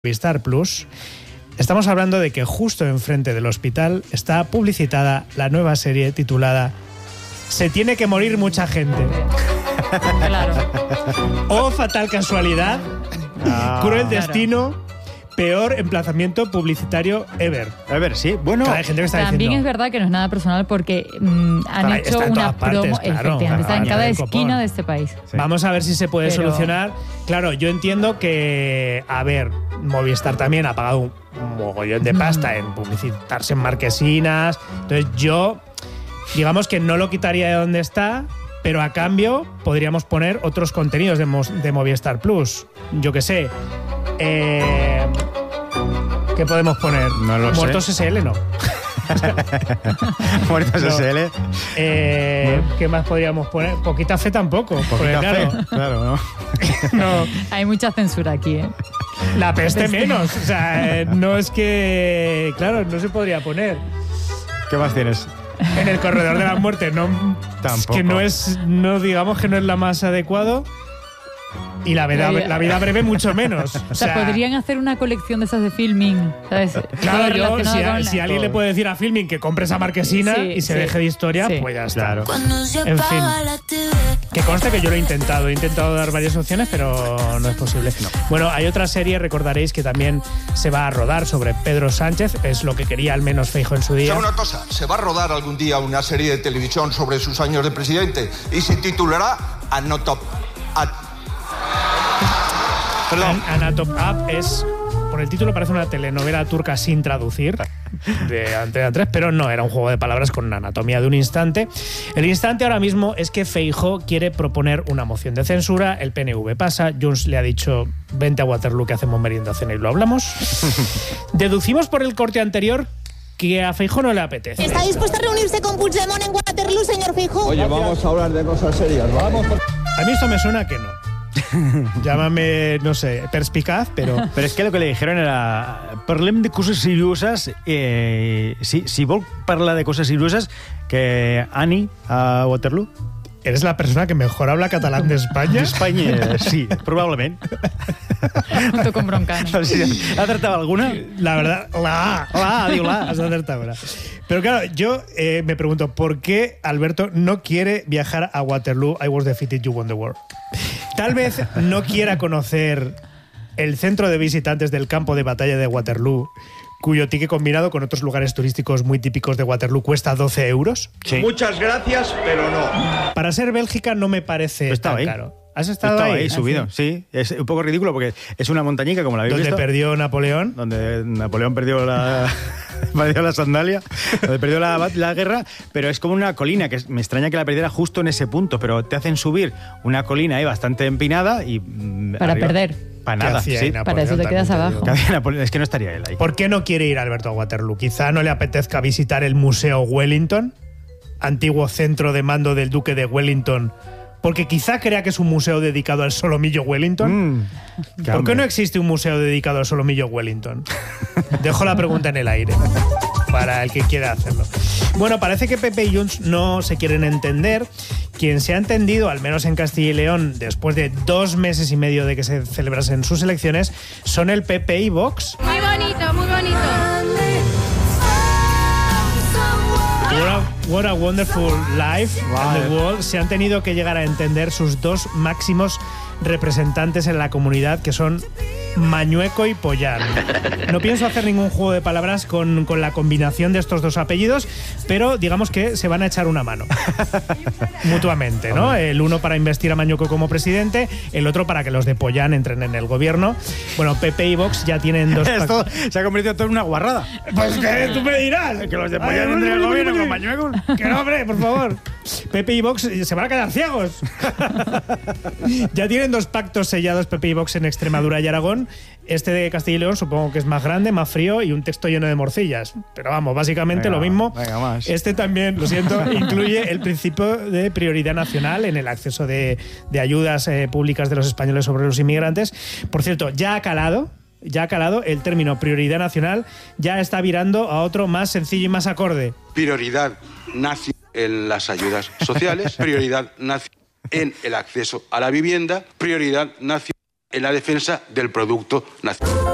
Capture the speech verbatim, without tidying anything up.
Movistar Plus, estamos hablando de que justo enfrente del hospital está publicitada la nueva serie titulada Se tiene que morir mucha gente. Claro. Oh, fatal casualidad, Ah, cruel claro. destino, peor emplazamiento publicitario ever. A ver, sí, bueno. Hay gente que está También diciendo, es verdad que no es nada personal porque mmm, han Está- hecho está en una todas partes, promo, claro, efectivamente, claro, está en a cada nivel esquina copón. de este país. Sí. Vamos a ver si se puede Pero- solucionar. Claro, yo entiendo que, a ver, Movistar también ha pagado un mogollón de pasta en publicitarse en marquesinas. Entonces yo, digamos que no lo quitaría de donde está, pero a cambio podríamos poner otros contenidos de, Mo- de Movistar Plus. Yo qué sé. Eh, ¿Qué podemos poner? No lo sé. Muertos S L, no. Muertos No. S L. Eh, ¿Qué más podríamos poner? Poquita fe tampoco. porque, Poquita claro, fe. Claro, ¿no? no. Hay mucha censura aquí, ¿eh? La peste Peste. menos. O sea, eh, no es que. Claro, no se podría poner. ¿Qué más tienes? En el corredor de la muerte, no. Es Tampoco. que no es. No digamos que no es la más adecuado. Y la vida, La vida- la vida breve, mucho menos. O O sea, sea, podrían hacer una colección de esas de filming, ¿sabes? Claro, Todo yo, relacionado si, a- con si la- alguien le puede decir a Filming que compre esa marquesina Sí, y se sí. deje de historia, Sí. pues ya está. Claro. En fin. Que conste que yo lo he intentado. He intentado dar varias opciones, pero no es posible. Bueno, hay otra serie, recordaréis, que también se va a rodar sobre Pedro Sánchez. Es lo que quería al menos Feijóo en su día. ¿Sabe una cosa? Se va a rodar algún día una serie de televisión sobre sus años de presidente y se titulará Anotop... A- Perdón. An- Anatop Up es, por el título parece una telenovela turca sin traducir de Antena tres, pero no, era un juego de palabras con anatomía de un instante. El instante ahora mismo es que Feijóo quiere proponer una moción de censura, el P N V pasa, Junts le ha dicho vente a Waterloo que hacemos merienda cena y lo hablamos. Deducimos por el corte anterior que a Feijóo no le apetece. ¿Está dispuesto a reunirse con Puigdemont en Waterloo, señor Feijóo? Oye, vamos a hablar de cosas serias, vamos. A mí esto me suena que no. Llámame, no sé, perspicaz, pero... Pero és que el que li dijeron era parlem de coses serioses, eh, si, si vol parlar de coses serioses, que Ani a Waterloo. Eres la persona que mejor habla catalán de España. Espanya, sí, probablement. Junto con Broncano. No sé si ¿ha tratado alguna? La verdad, la La, diu la. Has acertado ahora. Pero claro, yo eh, me pregunto, ¿por qué Alberto no quiere viajar a Waterloo? I was defeated, you won the war. Tal vez no quiera conocer el centro de visitantes del campo de batalla de Waterloo, cuyo ticket combinado con otros lugares turísticos muy típicos de Waterloo cuesta doce euros. Sí. Muchas gracias, pero no. Para ser Bélgica no me parece Yo estaba tan ahí. caro. ¿Has estado Estaba ahí? ahí subido, sí. Es un poco ridículo porque es una montañica, como la habéis Donde visto. perdió Napoleón. Donde Napoleón perdió la, perdió la sandalia, donde perdió la, la guerra, pero es como una colina, que es- me extraña que la perdiera justo en ese punto, pero te hacen subir una colina ahí bastante empinada y... mm, Para arriba- perder. Para ¿Qué nada, hacía sí. ahí Napoleón? Para eso te También quedas digo. abajo. Que hacía Napoleón, es que no estaría él ahí. ¿Por qué no quiere ir Alberto a Waterloo? Quizá no le apetezca visitar el Museo Wellington, antiguo centro de mando del Duque de Wellington, porque quizá crea que es un museo dedicado al solomillo Wellington. Mm, ¿Por qué no existe un museo dedicado al solomillo Wellington? Dejo la pregunta en el aire para el que quiera hacerlo. Bueno, parece que Pepe y Junts no se quieren entender. Quien se ha entendido, al menos en Castilla y León, después de dos meses y medio de que se celebrasen sus elecciones, son el P P y Vox. Muy bonito, muy bonito. What a, what a wonderful life and the Wow. world. Se han tenido que llegar a entender sus dos máximos representantes en la comunidad, que son Mañueco y Pollán. No pienso hacer ningún juego de palabras con, con la combinación de estos dos apellidos, pero digamos que se van a echar una mano mutuamente, ¿no? El uno para investir a Mañueco como presidente, el otro para que los de Pollán entren en el gobierno. Bueno, P P y Vox ya tienen dos... Esto se ha convertido todo en una guarrada. Pues que tú me dirás. Que los de Pollán entren en el gobierno con Mañueco. Que no, hombre, por favor. Pepe y Vox se van a quedar ciegos. Ya tienen dos pactos sellados Pepe y Vox en Extremadura y Aragón. Este de Castilla y León supongo que es más grande, más frío y un texto lleno de morcillas. Pero vamos, básicamente Venga, lo mismo. venga, más. Este también, lo siento, incluye el principio de prioridad nacional en el acceso de, de ayudas eh, públicas de los españoles sobre los inmigrantes. Por cierto, ya ha calado. Ya ha calado el término prioridad nacional, ya está virando a otro más sencillo y más acorde. Prioridad nacional en las ayudas sociales, prioridad nacional en el acceso a la vivienda, prioridad nacional en la defensa del producto nacional.